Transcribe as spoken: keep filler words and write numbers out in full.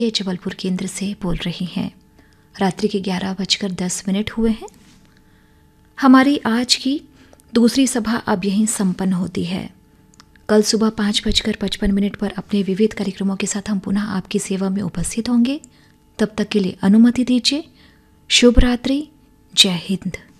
ये जबलपुर केंद्र से बोल रही हैं। रात्रि के ग्यारह बजकर दस मिनट हुए हैं। हमारी आज की दूसरी सभा अब यहीं संपन्न होती है। कल सुबह पाँच बजकर पचपन मिनट पर अपने विविध कार्यक्रमों के साथ हम पुनः आपकी सेवा में उपस्थित होंगे। तब तक के लिए अनुमति दीजिए। शुभ रात्रि। जय हिंद।